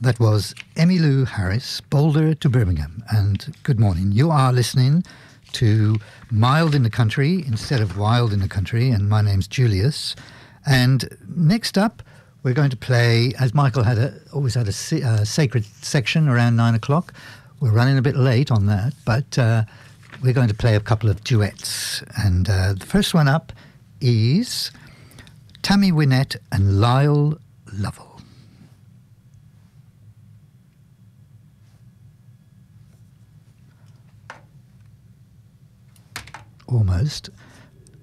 That was Emmylou Harris, Boulder to Birmingham. And good morning. You are listening to Mild in the Country instead of Wild in the Country. And my name's Julius. And next up, we're going to play, as Michael always had a sacred section around 9 o'clock. We're running a bit late on that, but we're going to play a couple of duets. And the first one up is Tammy Wynette and Lyle Lovell. Almost.